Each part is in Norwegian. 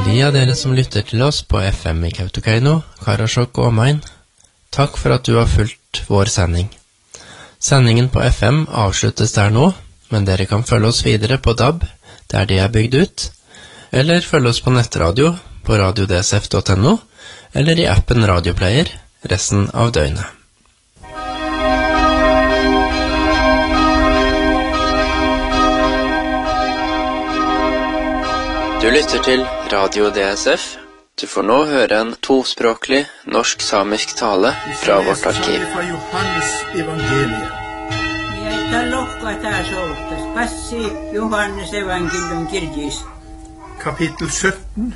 De av dere som lytter til oss på FM i Kautokeino, Karasjok og omegn, takk for at du har fulgt vår sending. Sendingen på FM avsluttes der nå, men dere kan følge oss videre på DAB, der de er bygd ut, eller følge oss på nettradio på radiodsf.no, eller i appen Radioplayer resten av døgnet. Du lytter til Radio DSF. Du får nå høre en tospråklig norsk-samisk tale fra vårt arkiv. Fra Johannes evangeliet. Johannes evangelium kirjis. Kapittel 17.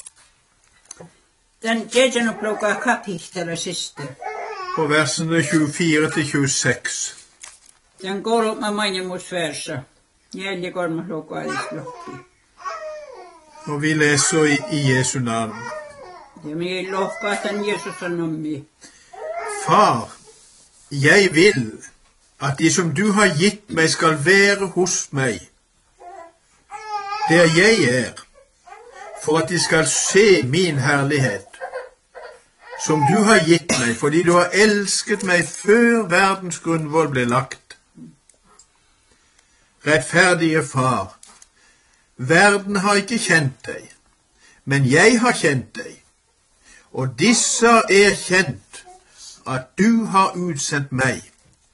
Den tredje plukka kapittelet siste. Og versene 24 til 26. Den går opp med mange mot verset. Gjeldig går med plukka loppi. Og vi leser i Jesu navn. Det er mye lokka at den Jesus er nommi. Far, jeg vil at de som du har gitt meg skal være hos meg, der jeg er, for at de skal se min herlighet, som du har gitt meg, fordi du har elsket meg før verdens grunnvoll ble lagt. Rettferdige far, verden har ikke kjent deg, men jeg har kjent deg, og disse er kjent at du har utsendt meg.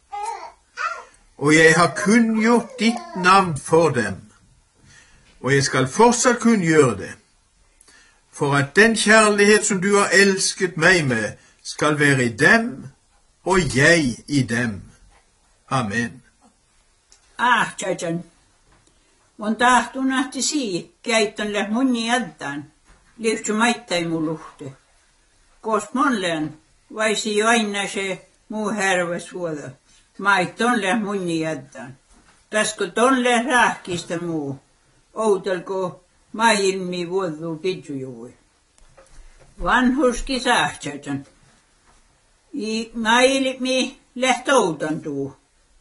Og jeg har kunngjort ditt navn for dem, og jeg skal fortsatt kunngjøre det, for at den kjærlighet som du har elsket meg med, skal være i dem, og jeg i dem. Amen. Tjajan. Mun tahtun ahti sii, käytön läht munni jäddän, lihtsä maittai mun luhte. Kost monlen, vaisi jo aina se muu härväs vuoda. Maitton läht munni jäddän. Täskö ton läht rahkista muu, outelko maailmi vuodu pidjujui. Vanhurski sahtjajan. I maailmi läht outantuu.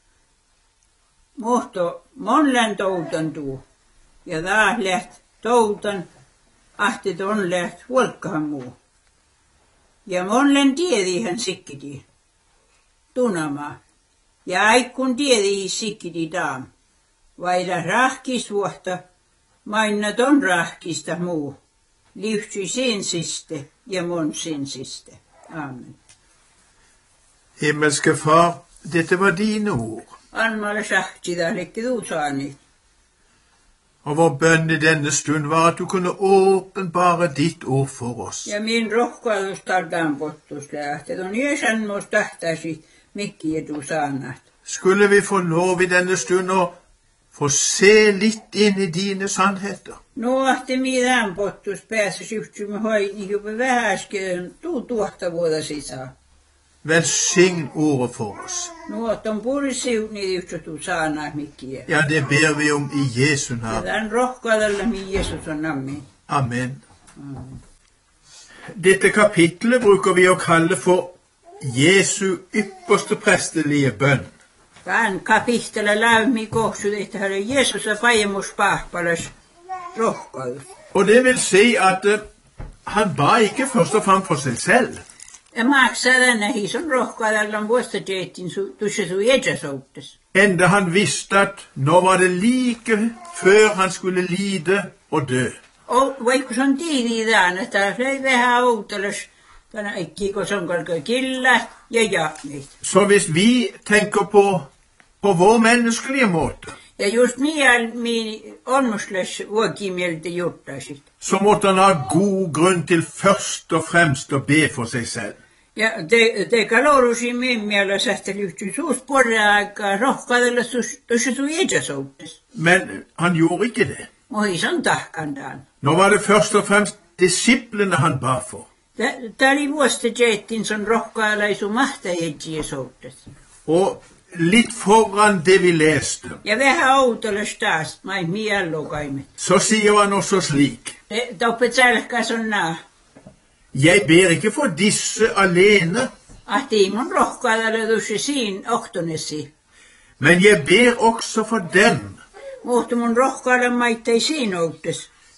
Mohto monlen toutantuu, ja taas läht toutan, ahti ton läht huolkkahan muu. Ja monlen tiedi hän sikkiti, tunamaa, ja aikun tiedi sikkiti taam, vaida rahkis vuotta, mainna ton rahkista muu, liuhtsy sinsiste ja mon sinsiste. Amen. Himmelske Far, dette var dine ord. Anmale sahtida lekki tuusaani. Og vår bønn i denne stund var at du kunne åpenbare ditt ord for oss. Ja min rohkailus tardan pottus lähtet on Jeesan mos tahtaisi mikki etu saanat. Skulle vi få lov i denne stund å få se litt inn i dine sannheter? No ahti midään pottus pääsi syhtsymme hoidin juppe vähäsken tuotta vuoda sisään. Velsign ordet for oss. No on purisiuni yhtätu saanat mikkiä. Ja, det ber vi om i Jesu Ja navn. tämän rohkaidella min Jeesus on nammi. Amen. Dette kapitlet bruker vi å kalle for Jesu ypperste prestelige bønn. Tämän kapittele läymi kohsut, että herra Jeesus on pajemus pahpalas rohkaidus. Og det vil si at han ba ikke først og fremst for seg selv. Ja maksaa tänne hison rohkaidella vuosta teettiin tuossa sun jätsäsouttas. Enda han visste at nå var det like før han skulle lide og dø. Vaikka se on tiiviidään, että se vähän outelas tänä ikkiko se on kalka killa ja jaakneet. Så hvis vi tenker på vår menneskelige måte, Ja just min onmusles vuokimieltä juttaisit. så måtte han ha god grunn til først og fremst å be for seg selv. Ja te kalorusin min mielessä, että lyhtyi suus porreaikaa rohkaidella tuossa sun jätsäsouttas. Men han gjorde ikke det. Mohison tahkandaan. Nå var det først og fremst disiplene han ba for. Tämä oli vuosta teettiin sun rohkailla sun mahta jätsäsouttas. Og litt foran det vi leste, Ja vähän outelas taas, mai miellokaimet. så sier han også slik: Toppet sälkäs on nää. Jeg ber ikke for disse alene, Ahti mun rohkaidella tuossa siin oktonesi. men jeg ber også for dem, Muhtu mun rohkailla maittai siin outtes.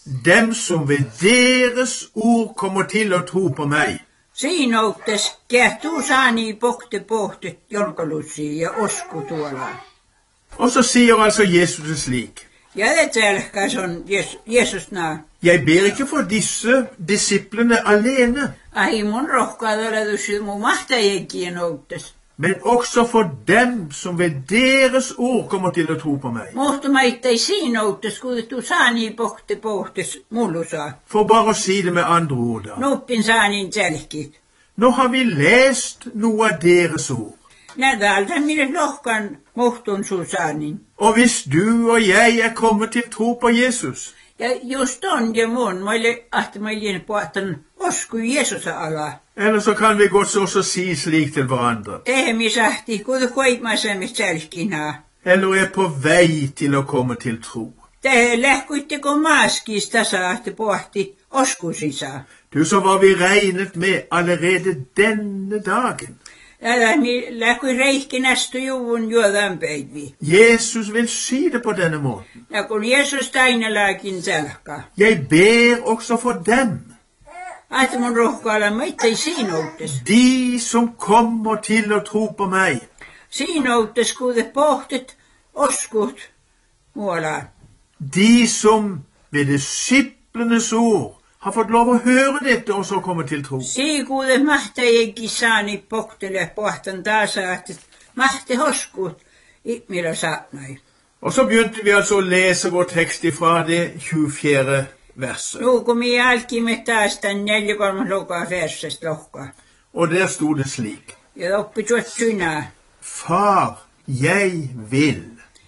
dem som ved deres ord kommer til å tro på meg. Siinä ottes kehtuu saani pohte pohtet jonkalussi ja osku tuolla. Og så sier altså Jesus det slik. Ja det selkäs on Jeesus naa. Jeg ber ikke for disse disiplene alene, Ai mun rohkaadaletusi mun mahtajekien ottes. men også for dem som ved deres ord kommer til å tro på meg. Muhtumaittai siinä ottes kuutettu saani pohte pohtes mullusa. For bare å si det med andre ord da. Nuppin saanin selkit. Nå har vi lest noe av deres ord. Nädalta mille lohkan muhtun sun saanin. Og hvis du og jeg er kommet til tro på Jesus, Ja just on ja mun, mä olin puhutan osku Jeesusa ala. eller så kan vi godt også si slik til hverandre, Tehmi sahti, kudu koitmasemist selkinaa. eller er på vei til å komme til tro. Te lähkuitteko maaskista saatte pohti oskusisa. Du, så var vi regnet med allerede denne dagen. Ja ni lähkui reikki nästu juvun juodan peitvi. Jesus vil si det på denne måten. Ja kun Jeesus tainalaakin selka. Jeg ber også for dem, Että mun rohkaala meittei siinoutes. de som kommer til å tro på meg. Siinoutes kuude pohtet oskut muualaan. De som ved disiplenes ord har fått lov å høre dette og så komme til tro. Siikuude mahtajekki saani pohtele pohtan taas että mahti hoskut millä saatnai. Og så begynte vi altså å lese vår tekst ifra det 24. verset. Luukumi jälkimme taas tän 4-3 lukaa versest lohkaa. Og der sto det slik. Ja oppi tuot synää. Far, jeg vil.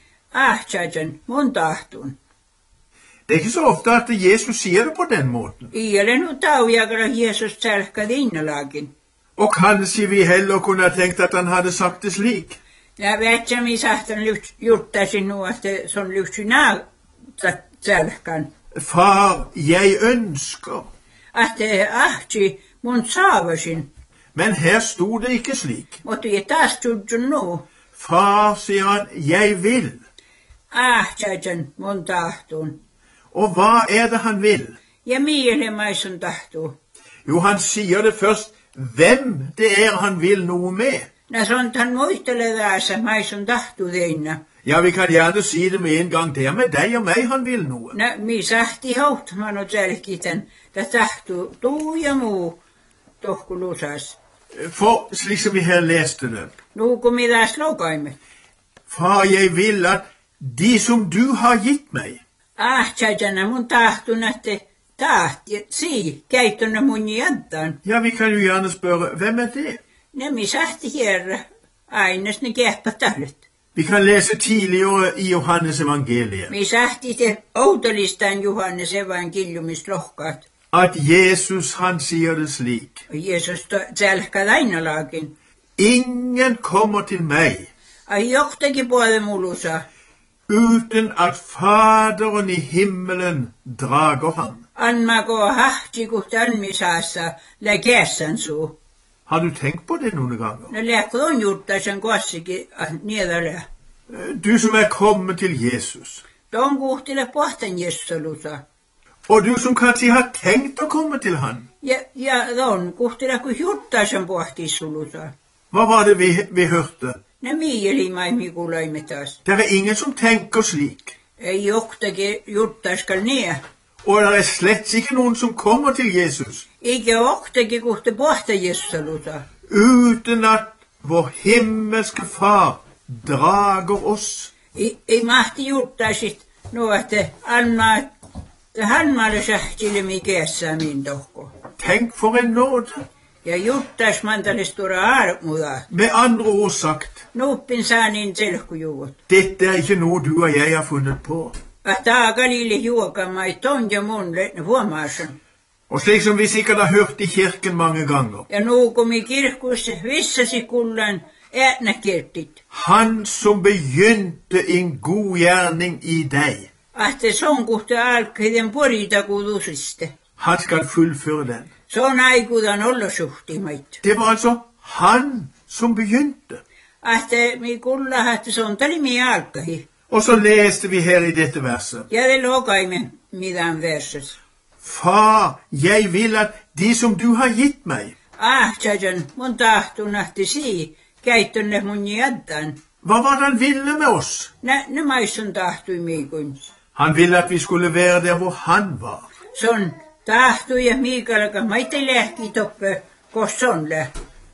Tjajan, mun tahtun. Det er ikke så ofte at Jesus sier det på den måten. Iele nu taujakalla Jeesus selkä linnalaakin. Og kanskje vi heller kunne ha tenkt at han hadde sagt det slik. Ja vätsämi sahtan juttaisin nu, että se on lyhtsynää selkän. Far, jeg ønsker. Että mun saavasin. Men her sto det ikke slik. Mutta ei taas tudjun nu. Far, sier han, jeg vil. Tjajan, mun tahtun. Og hva er det han vil? Ja mielemaisun tahtuu. Jo, han sier det først, hvem det er han vil noe med. Nä sontan muistele tässä maisun tahtuu teinä. Ja, vi kan gjerne si det med en gang. Det er med deg og meg han vil noe. Nä mi sahti hautman och selkiten. Det tahtuu tuu ja muu tohkulusas. For slik som vi her leste det. Nuuku mitäs lokaimme. Far, jeg vil at de som du har gitt meg, Tjajana mun tahtun, että tahti, käytönä mun jättän. ja, vi kan jo gjerne spørre, hvem er det? Ne mi sahti herra, aines ne kehpätälyt. Vi kan lese tidligere i Johannes evangeliet, Mi sahti te outolistan Johannes evankeliumist lohkaat. at Jesus han sier det slik. Jeesus selkä lainalaakin. Ingen kommer til meg Ai johtakin puolelle mulusa. uten at Faderen i himmelen drager ham. Anmako hahti kuhtalmisaassa läkeessän suu. Har du tenkt på det noen ganger? Ne lähkö on juttaisen kossikin niedalä. Du som er kommet til Jesus, Ton kuhtile pohtan Jeesusalusa. og du som kanskje har tenkt å komme til han. Ja ton kuhtile kun juttaisen pohtisulusa. Hva var det vi hørte? Ne mielimaimi kuulaimme taas. Det er ingen som tenker slik. Ei johtakin juttaiskal nie. Og det er slett ikke noen som kommer til Jesus Eikä johtakin kuhte pohta Jeesusalusa. uten at vår himmelske far drager oss. Ei mahti juttaisit no, että Hanmalle sähtille mikässä min tohko. Tenk for en nåde. Ja juttais mantalle stora armuda. Med andre ord sagt, Nuppin saanin selkujuvut. dette er ikke noe du og jeg har funnet på. Ahtaa kalille juokamai ton ja mun huomaasun. Og slik som vi sikkert har hørt i kirken mange ganger, Ja nuukumi kirkus vissasi kullan äänäkirtit. han som begynte en god gjerning i deg, Ahte son kuhte alkiden porita kudusiste. han skal fullføre den. Son aikudan olosuhtimait. Det var altså han som begynte. Ahte mi kulla hahte son tali mi alkahi. Og så leste vi her i dette verset. Ja, det låg i middagen verset. Far, jeg vil at de som du har gitt meg. Jajan, mun tahtun ahti sii, käytönne mun jäddän. Hva var det han ville med oss? Ne maisun tahtui miikun. Han ville at vi skulle være der hvor han var. Son tahtui ja miikalka maite lähki toppe, kos sonle.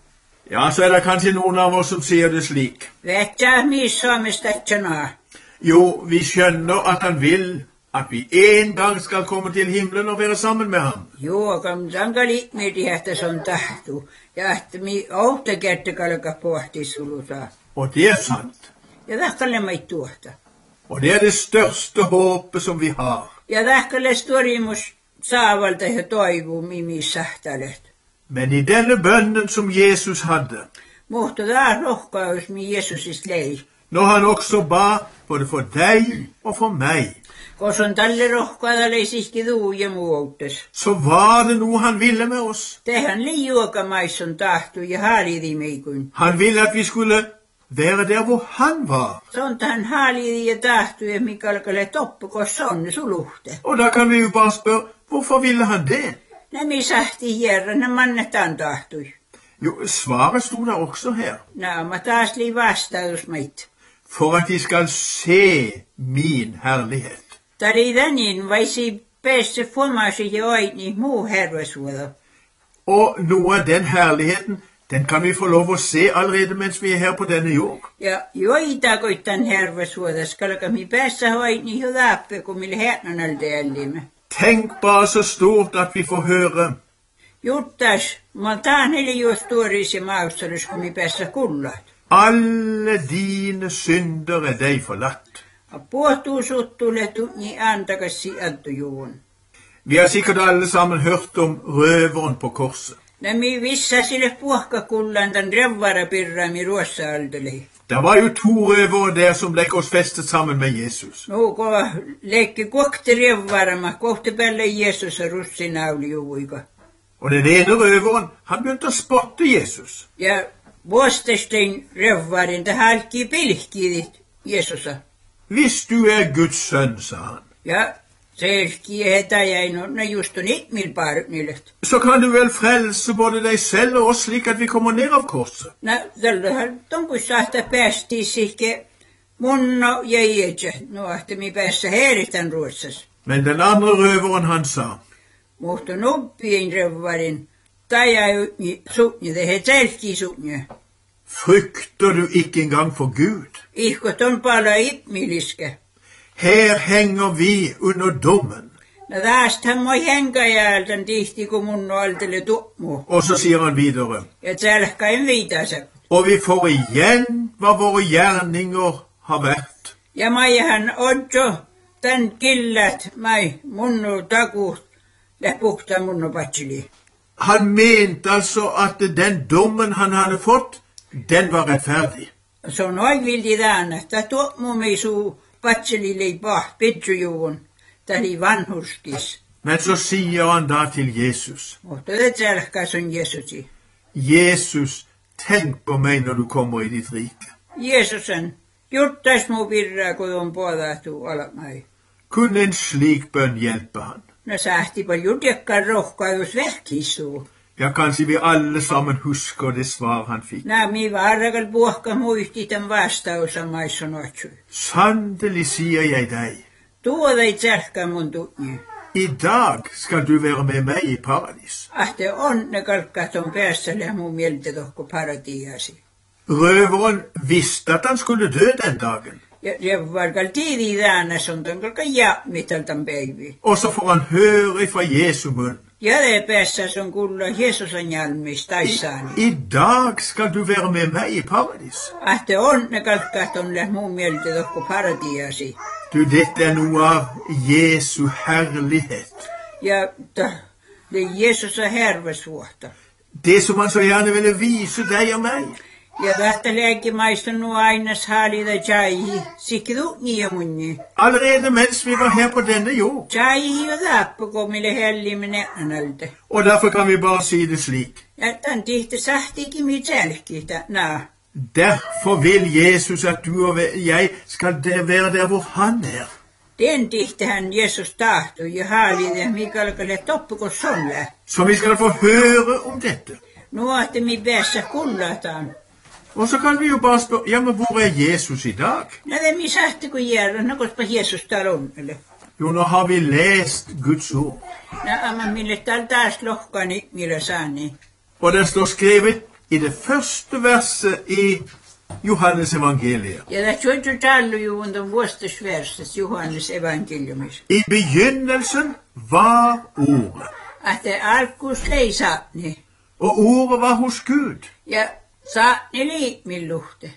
Ja, så er det kanskje noen av oss som sier det slik. Vettä miissaamestatsana. Jo, vi skjønner at han vil at vi en gang skal komme til himmelen og være sammen med ham. Joo, kam sangali mieti että son tahtu. Ja että mi outa kertakalka pohti suluta. Og det er sant. Ja vähkälle mait tuota. Og det er det største håpet som vi har. Ja vähkälle storimus saavalta ja toivu mimi sahtalet. Men i denne bønnen som Jesus hadde, Mutta taas rohkaus mi Jeesusis lei. når han også ba både for deg og for meg, Kos on tälle rohkaada leisihki tuu ja muuttes. så var det noe han ville med oss. Tehän liiuoka maisson tahtu ja haalidi meikun. Han ville at vi skulle være der hvor han var. Sontahan haalidi ja tahtu ja mikalkale toppu, kos sonne suluhte. Og da kan vi jo bare spørre, hvorfor ville han det? Nämi sahti hierran, ne mannetaan tahtui. Jo, svaret stod der også her. Naama taas lii vastaus meit. For at de skal se min herlighet. Taridanin vaisi päässä fuomasi ja oini muu hervasuoda. Og noe av den herligheten, den kan vi få lov å se allerede mens vi er her på denne jord. Ja joitakoittan hervasuoda skalka mi päässä oini hudappe, kun mille hernan alde ällimme. Tenk bare så stort at vi får høre. Juttas, mä taan eli jos tuoris ja maussalus, kun mi päässä kullat. Alle dine synder er deg forlatt. Puhtuu suttuletu, niin antakassi addujuun. Vi har sikkert alle sammen hørt om røveren på korset. Nämmi vissa sille puhkakullan tämän revvarapirraami ruossa-aldeli. Der var jo 2 røvere der som ble korsfestet sammen med Jesus. No, kun leikki kohti revvarama, kohti päälle Jeesus ja russinauli juvuika. Og den ene røveren, han begynte å spotte Jesus. Ja vuostestein revvarin, det halkii pilkkiidit Jeesusa. Hvis du er Guds sønn, sa han, Ja selkii hetä jäi, no just on itmil paaruknilet. så kan du vel frelse både deg selv og oss slik at vi kommer ned av korset. No, tällähän tonkun sahta päästiin sihke munno ja ietsä, no että mi päässä heritän ruotsas. Men den andre røveren, han sa, Mutta noppiin revvarin, tai jäi sutni, det he selkii sutni. frykter du ikke engang for Gud? Ihkot on pala itmiliske. Her henger vi under dommen. No tästähän moi henkajältän tihti, kun mun altele tuommu. Og så sier han videre, Ja tälkkäin viitasak. og vi får igjen hva våre gjerninger har vært. Ja maihan odjo, tän killät, mai munnu takuut, läpuhta munnu patsili. Han mente altså at den dommen han hadde fått, den var rettferdig. Se on oikeilti tämän, että tuommu mei suu patsili lei pah pitsujuun, täli vanhuskis. Men så sier han da til Jesus, Mutta det tälkkäs on Jeesusi. Jesus, tenk på meg når du kommer i ditt rike. Jeesusen, juttais mu pirraa, kun on puolahtu alamai. Kunne en slik bønn hjelpe han? No sähti paljon tiekkaan rohkaus vähkisuu. Ja, kanskje vi alle sammen husker det svar han fikk. Nämi varrakal puhka muisti tämän vastausa maisson otsui. Sannelig sier jeg deg, Tuoda ei tälkkä mun tunnyi. i dag skal du være med meg i paradis. Ahte onnekalkkaat on päässälle mun mieltä tohko paratiasi. Røveren visste at han skulle dø den dagen. Ja varkal tiidi täänäs on tonkalka mitaltan päivi. Og så får han høre fra Jesu munn. Ja det päässäs on kuulla Jeesusen jalmis taissaani. I dag skal du være med meg i paradis. Ahte onnekalkkaat on mun mieltä tohko paratiasi. Du, dette er noe av Jesu herlighet. Ja det er Jeesusen hervesvuotta. Det som han så gjerne ville vise deg og meg. Ja tähtä lääkimaiston nu ainas haalida jaihi, sikidu niä munni. Allerede mens vi var her på denne jord. Jaihi jo tappu, kun mille helliminen analte. Og derfor kan vi bare si det slik. Ja tän tihti sahtiikin mi tälkki, Derfor vil Jesus at du og jeg skal være der hvor han er. Den dihtähän Jeesus tahtoi ja haali ja mikä alkaa toppiko sonle. Så vi skal få høre om dette. Nuotte mi päässä kullataan. Og så kan vi jo bare spørre, ja, men hvor er Jesus i dag? Näde mi sahti kun järä, no koska Jeesus täällä on. Jo, nå har vi læst Guds ord. Men mille täällä taas lohkani, millä saani. Og det står skrevet i det første verset i Johannes evangeliet. Ja det er jo tallu jo under vuostusverset Johannes evangeliumis. I begynnelsen var ordet. Att det alkus ei saatni. Og ordet var hos Gud. Ja saatni liikmilluhte.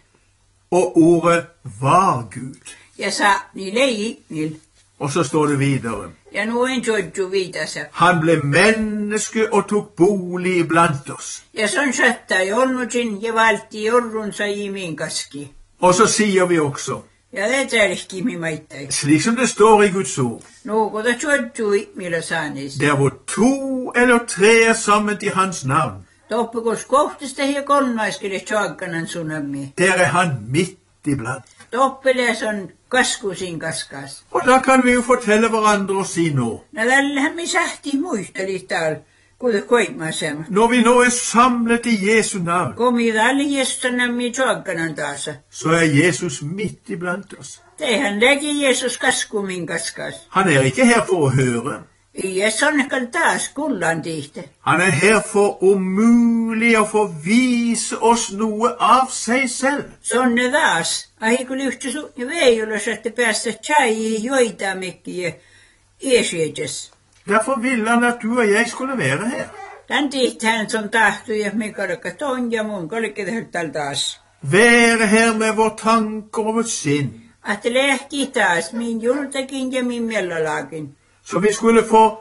Og ordet var Gud. Ja saatni liikmil. Og så står det videre. Ja nu en tjodju vidasa. Han ble menneske og tok bolig iblant oss. Ja son sötta jonnutin ja valti jorrunsa i min kaski. Og så sier vi også, ja det tärkki mi maittai. slik som det står i Guds ord, No kota tjodju millä saanis. der hvor 2 eller 3 er samlet i hans navn, Toppikos kohtista ja kolmaiskele tjogganan sunammi. der er han midt iblant. Toppeles on kaskusin kaskas. Og da kan vi jo fortelle hverandre og si nå, No tällähän mi sähti muisteli täällä, kun koimasem. når vi nå er samlet i Jesu navn, Komi täällä Jeesusanammi tjogganan taas. så er Jesus midt iblant oss. Teihän läki Jeesus kaskumin kaskas. Han er ikke her for å høre. Ja sonnekal taas kullan tihte. Han er her for om mulig å få vise oss noe av seg selv. Sonne taas. Aiku lyhti suhti veijulos, että päästä tjai joitamikki ja iesietes. Derfor ville han at du og jeg skulle være her. Tän tihtähän son tahtui ja mikalaka ton ja mun kalike tällä taas. Være her med vår tanker og vårt sinn. Att lähti taas min jultakin ja min mellalakin. Så vi skulle få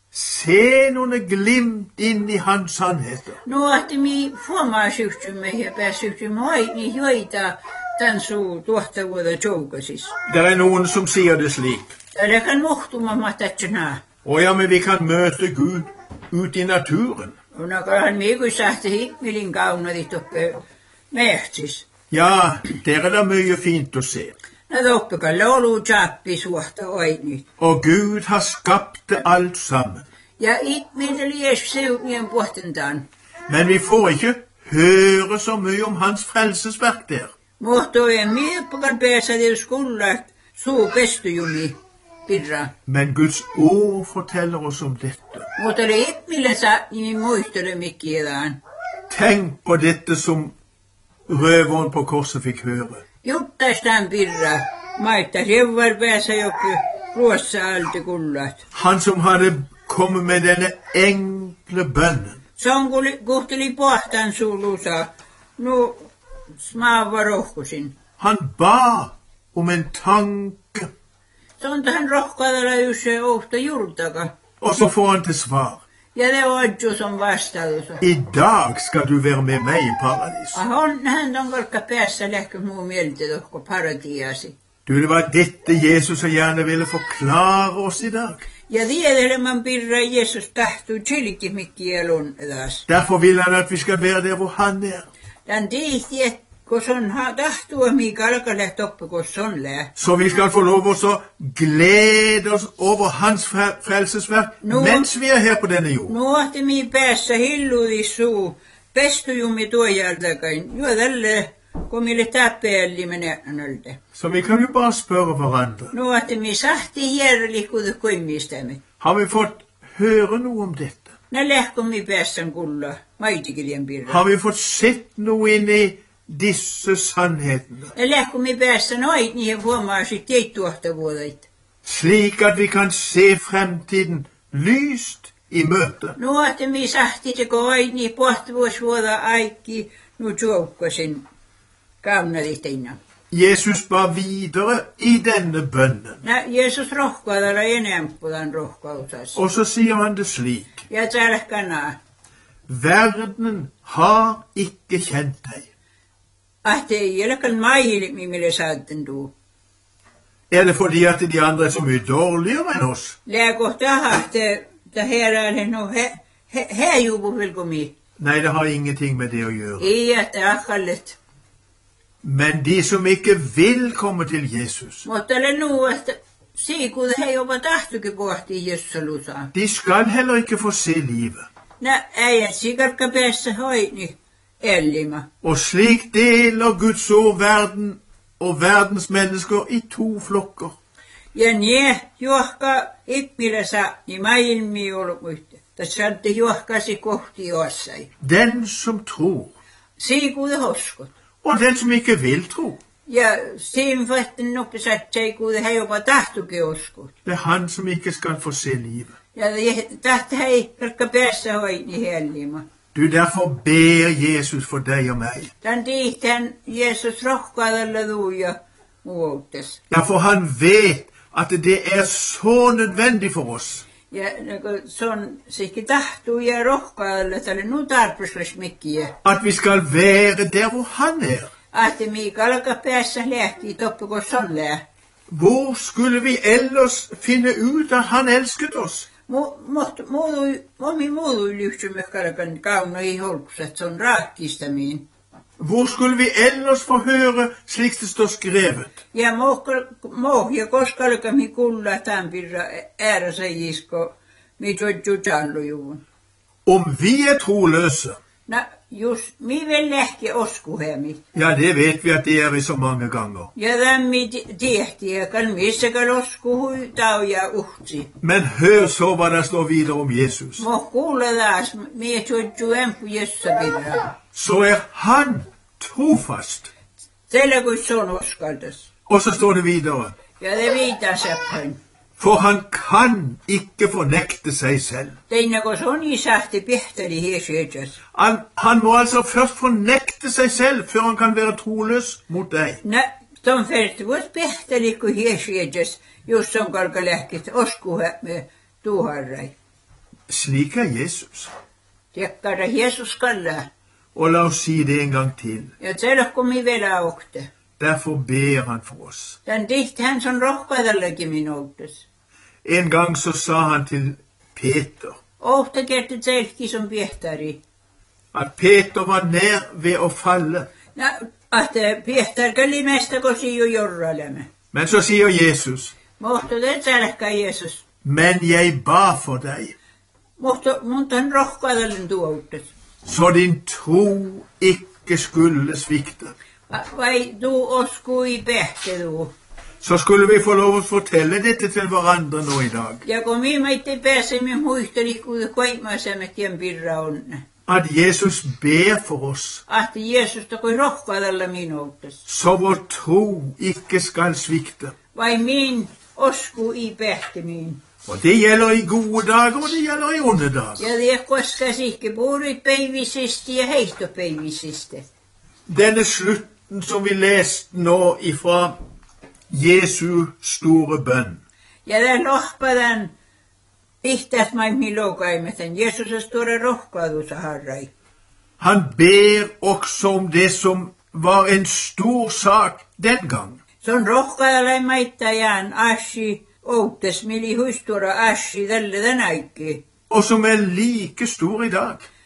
se noen glimt inn i hans sannheter. No ahti mi fuomasyhtymme ja pääsyhtymme hoini joita tän suu tuohtavuoda joukasis. Det er noen som sier det slik. Tällä kan muhtuma mahtatsena. Å ja, men vi kan møte Gud ut i naturen. Unakohan miku sahti hikmilin kaunadit oppe mehtsis. Ja, der er det mye fint å se. No toppikalle olu tjappi suhta oinit. Og Gud har skapt det alt sammen. Ja ikminteli Jeesusiukien puhtentaan. Men vi får ikke høre så mye om hans frelsesverk der. Muhtojen miippakan päässä skullagt suu pestujumi pirra. Men Guds ord forteller oss om dette. Mutta oli ikmille saatni muistele mikkiedaan. Tenk på dette som røveren på korset fikk høre. Juttastaan pirra. Maitta revvar päässä joku ruossa alti kullat. Han som hadde kommet med denne enkle bønnen. Son kuhteli pohtan suulusa. No smaava rohkusin. Han ba om en tanke, Son tähän rohkaadalla yse ohta juurtaka. og så får han til svar. Ja det odju som vastalusa. I dag skal du være med meg i paradis. Hän on korkka päässä lähkö muu mieltä tohko paratiasi. Du, det var dette Jesus så gjerne ville forklare oss i dag. Ja tiedeleman pirra Jeesus tahtui tjilkimikki elun edas. Derfor vil han at vi skal være der hvor han er. Tän tihti, et kun son tahtua mikä alkaa lähtoppi, kun son lää. Så vi skal få lov å glede oss over hans frelsesverk mens vi er her på denne jord. Nuohti mi päässä hilludis suu. Pestujumi tuojaltakain. Jo tälle, kun mille täppeälli menetnöltä. Så vi kan jo bare spørre hverandre. Nuohti mi sahti järli, kun kuimistämme. Har vi fått høre noe om dette? Nä lähkö mi päässän kulla. Maitikirjan pirra. Har vi fått sett noe inn i disse sannhetene? Nä lähkö mi päässän oit niihin huomaasit teittuohtavuodait. Slik at vi kan se fremtiden lyst i møte. Nuohti mi sahti teko oit nii pohtavuosvuoda aikki. Nu tjoukkasin kaunadit inna. Jesus ba videre i denne bønnen. Nä Jeesus rohkaadalla enemppudan rohkausas. Og så sier han det slik. Ja tälkana. Verdenen har ikke kjent deg. Ahte ei olekaan maili, mille saatten tuu. Er det fordi at de andre er så mye dårligere enn oss? Lääkohtaha, että herralle no he juvu vilkomi. Nei, det har ingenting med det å gjøre. Ei, että akkallet. Men de som ikke vil komme til Jesus, Mutta olen nuosta siikuuta he jopa tahtokin pohtii Jessalusaa. de skal heller ikke få se livet. Nä äijät sikarkka päässä hoini ellima. Og slik deler Guds ord verden og verdens mennesker i to flokker. Ja nie juokka ippilässä niin maailmi olmuitte. Tässä antti juokkasi kohti jossai. Den som tror, Siikuuta hoskot. og den som ikke vil tro. Ja siinä vaihtin nopeasti siikuuta he jopa tahtokin uskot. Det er han som ikke skal få se livet. Ja tahti hei karkka päässä hoini ellima. Du, derfor ber Jesus for deg og meg. Tän tiihtään Jeesus rohkaadalla duuja muutes. Ja, for han vet at det er så nødvendig for oss. Ja se on sikin tahtuu ja rohkaadalla tälle nu tarpeellis mikkiä. At vi skal være der hvor han er. Ahti miika alkaa päässä lähti toppiko son lää. Hvor skulle vi ellers finne ut at han elsket oss? Momi muudu lyhtsymys kalkan kauna i holkuset, se on raakkistamiin. Hvor skulle vi ellers få høre slik det står skrevet? Ja ja koska alkaa mi kulla tämän pirra ääräsäjisko, mi todju tjallujuun. Om vi er troløse, Just mi vel lähki oskuhemi. ja, det vet vi at det er i så mange ganger. Ja tämmi tiehti ja kan missäkään oskuhui tau ja uhtsi. Men hør så hva det står videre om Jesus. Mo kuulla taas, mi todju empu jessa pirra. Så er han trofast. Teillä kun se on uskaltas. Og så står det videre. Ja det viitaa seppäin. For han kan ikke fornekte seg selv. Teina kun se on isahti pihteli hiesietas. Han må altså først fornekte seg selv før han kan være troløs mot deg. Ton ferti vois pihteli kun hiesietas, just on kalka lähkit oskuhe me tuharrai. Slik er Jesus. Tekkara Jeesus kallaa. Og la oss si det en gang til. Ja teillä kun mi vielä okte. Derfor ber han for oss. Tän tihti hän on rohkaadallakin minultas. En gang så sa han til Peter Ohta kerti teilki som pihtari. at Peter var nær ved å falle. Ahte pihtar kalli mestä kosi jo jorralemme. Men så sier Jesus, Mohto te tälkka Jeesus. men jeg ba for deg, Mun tän rohkaadallen tuoutas. så din tro ikke skulle svikte. Vai du oskui pehte du. Så skulle vi få lov å fortelle dette til hverandre nå i dag. Ja kun mi maitte pääsemme muisteli kun koimasemme tien pirra onne. At Jesus ber for oss, Ahti Jeesus takoi rohkaadalla minultas. så vår tro ikke skal svikte. Vai min osku i pehte min. Og det gjelder i gode dager, og det gjelder i onde dager. Ja det koska sikke puhuit päivisesti ja heittopäivisesti. Denne slutten som vi leste nå ifra Jesu store bønn, Ja den lohpadan pihtäs maimmi loukaimetän. Jeesus tuoda rohkaadusa harrai. han ber også om det som var en stor sak den gang. Se on rohkaadalai maittajan ashi outes, mili huistuora ashi tälle tänäikki. Og som er like stor i dag.